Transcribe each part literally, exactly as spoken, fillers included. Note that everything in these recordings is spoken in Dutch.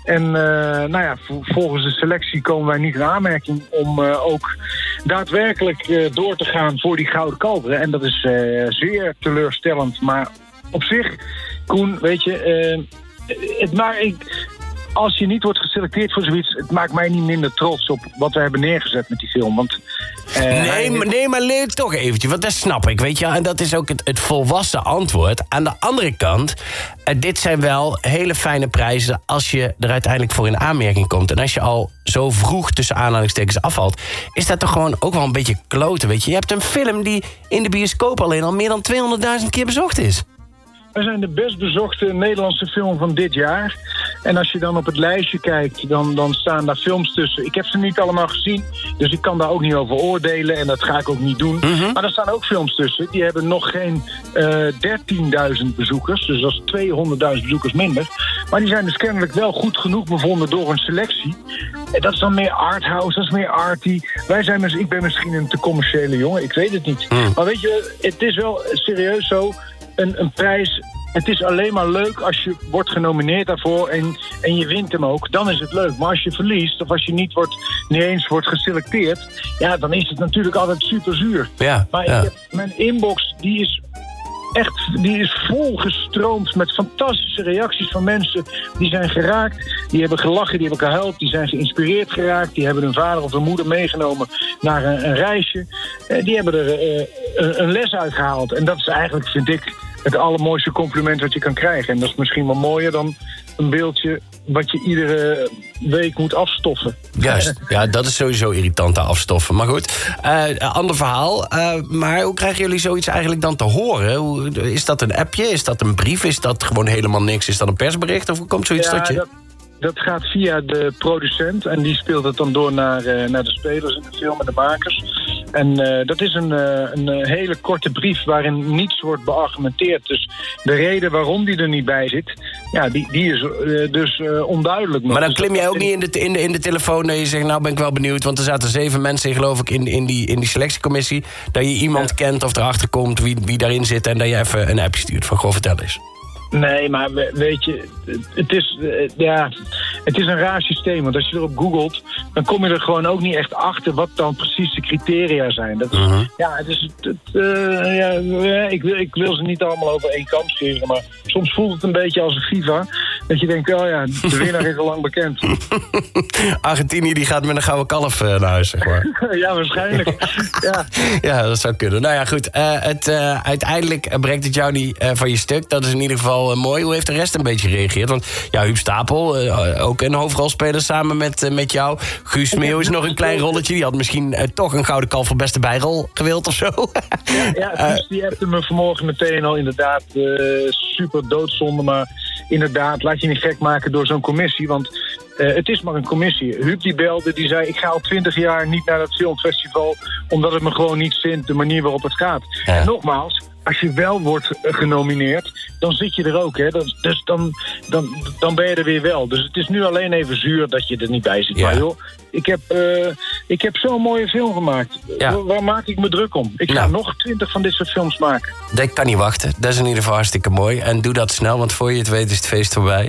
En uh, nou ja, volgens de selectie komen wij niet in aanmerking om uh, ook daadwerkelijk uh, door te gaan voor die Gouden Kalveren. En dat is uh, zeer teleurstellend. Maar op zich, Koen, weet je, uh, het maar ik... Als je niet wordt geselecteerd voor zoiets, het maakt mij niet minder trots op wat we hebben neergezet met die film. Want, uh, nee, hij... maar, nee, maar leer toch eventjes, want dat snap ik, weet je. En dat is ook het, het volwassen antwoord. Aan de andere kant, uh, dit zijn wel hele fijne prijzen als je er uiteindelijk voor in aanmerking komt. En als je al zo vroeg tussen aanhalingstekens afvalt, is dat toch gewoon ook wel een beetje kloten, weet je. Je hebt een film die in de bioscoop alleen al meer dan tweehonderdduizend keer bezocht is. We zijn de best bezochte Nederlandse film van dit jaar. En als je dan op het lijstje kijkt, dan, dan staan daar films tussen. Ik heb ze niet allemaal gezien, dus ik kan daar ook niet over oordelen. En dat ga ik ook niet doen. Mm-hmm. Maar er staan ook films tussen. Die hebben nog geen uh, dertienduizend bezoekers. Dus dat is tweehonderdduizend bezoekers minder. Maar die zijn dus kennelijk wel goed genoeg bevonden door een selectie. En dat is dan meer arthouse, dat is meer arty. Wij zijn, ik ben misschien een te commerciële jongen, ik weet het niet. Mm. Maar weet je, het is wel serieus zo... Een, een prijs, het is alleen maar leuk als je wordt genomineerd daarvoor en, en je wint hem ook. Dan is het leuk. Maar als je verliest of als je niet, wordt, niet eens wordt geselecteerd, ja, dan is het natuurlijk altijd super zuur. Ja, maar ja. Ik heb, mijn inbox die is echt die is volgestroomd met fantastische reacties van mensen die zijn geraakt. Die hebben gelachen, die hebben gehuild, die zijn geïnspireerd geraakt. Die hebben hun vader of hun moeder meegenomen naar een, een reisje. Uh, die hebben er uh, een, een les uitgehaald. En dat is eigenlijk, vind ik, het allermooiste compliment wat je kan krijgen. En dat is misschien wel mooier dan een beeldje wat je iedere week moet afstoffen. Juist, ja, dat is sowieso irritant, afstoffen. Maar goed, uh, een ander verhaal. Uh, maar hoe krijgen jullie zoiets eigenlijk dan te horen? Hoe, is dat een appje? Is dat een brief? Is dat gewoon helemaal niks? Is dat een persbericht? Of hoe komt zoiets ja, tot je? Dat... Dat gaat via de producent en die speelt het dan door naar, uh, naar de spelers in de film en de makers. En uh, dat is een, uh, een hele korte brief waarin niets wordt beargumenteerd. Dus de reden waarom die er niet bij zit, ja, die, die is uh, dus uh, onduidelijk. Maar dan klim jij ook niet in de, in, de, in de telefoon dat je zegt, nou ben ik wel benieuwd, want er zaten zeven mensen, geloof ik, in, in, die, in die selectiecommissie, dat je iemand ja. kent of erachter komt wie, wie daarin zit en dat je even een appje stuurt van, goh, vertel eens. Nee, maar weet je, het is, ja, het is een raar systeem. Want als je erop googelt, dan kom je er gewoon ook niet echt achter wat dan precies de criteria zijn. Dat is, uh-huh. Ja, het is, het, uh, ja, ik, wil, ik wil ze niet allemaal over één kam scheren, maar soms voelt het een beetje als een FIFA. Dat je denkt, oh ja, de winnaar is al lang bekend. Argentinië die gaat met een gouden kalf uh, naar huis, zeg maar. Ja, waarschijnlijk. Ja. Ja, dat zou kunnen. Nou ja, goed. Uh, het, uh, uiteindelijk brengt het jou niet uh, van je stuk. Dat is in ieder geval uh, mooi. Hoe heeft de rest een beetje gereageerd? Want ja, Huub Stapel, uh, ook een hoofdrolspeler samen met, uh, met jou. Guus Meeuw is nog een klein rolletje. Die had misschien uh, toch een gouden kalf voor beste bijrol gewild of zo. Ja, ja Guus die appte me vanmorgen meteen al inderdaad uh, super doodzonde. Maar inderdaad, laat je niet gek maken door zo'n commissie. Want uh, het is maar een commissie. Huub die belde, die zei, ik ga al twintig jaar niet naar dat filmfestival, omdat het me gewoon niet zint, de manier waarop het gaat. Ja. En nogmaals, als je wel wordt genomineerd, dan zit je er ook. Hè? Dat, dus dan, dan, dan ben je er weer wel. Dus het is nu alleen even zuur dat je er niet bij zit. Ja. Maar joh, ik heb, uh, ik heb zo'n mooie film gemaakt. Ja. Waar, waar maak ik me druk om? Ik ga nou. nog twintig van dit soort films maken. Dat kan niet wachten. Dat is in ieder geval hartstikke mooi. En doe dat snel, want voor je het weet is het feest voorbij. Um,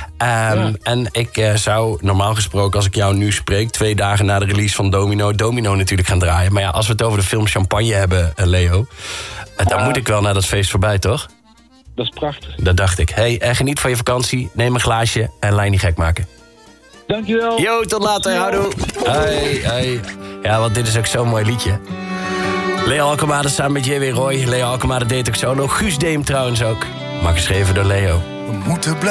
ja. En ik uh, zou normaal gesproken, als ik jou nu spreek, twee dagen na de release van Domino, Domino natuurlijk gaan draaien. Maar ja, als we het over de film Champagne hebben, uh, Leo, uh, dan uh, moet ik wel naar dat feest voorbij, toch? Dat is prachtig. Dat dacht ik. Hey, uh, geniet van je vakantie, neem een glaasje en lijn niet gek maken. Dankjewel. Yo, tot later. Houdoe. Hoi, hoi. Ja, want dit is ook zo'n mooi liedje. Leo Alkemade samen met J W Roy. Leo Alkemade deed ook solo. Guus deed hem trouwens ook. Maar geschreven door Leo. We moeten blijven.